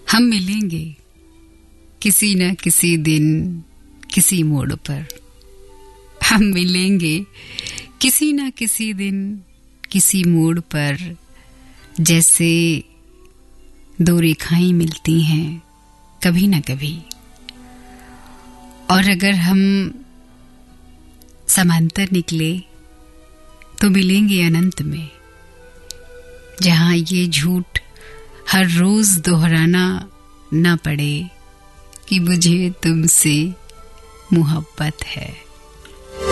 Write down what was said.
हम मिलेंगे किसी न किसी दिन किसी मोड़ पर। हम मिलेंगे किसी न किसी दिन किसी मोड़ पर, जैसे दो रेखाएं मिलती हैं कभी न कभी। और अगर हम समांतर निकले तो मिलेंगे अनंत में, जहां ये झूठ हर रोज दोहराना न पड़े कि मुझे तुमसे मोहब्बत है।